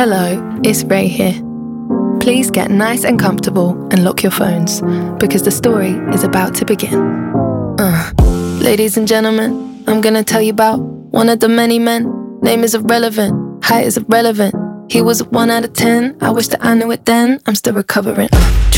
Hello, it's Ray here. Please get nice and comfortable and lock your phones, because the story is about to begin. Ladies and gentlemen, I'm gonna tell you about one of the many men. Name is irrelevant, height is irrelevant. He was a 1 out of 10, I wish that I knew it then. I'm still recovering.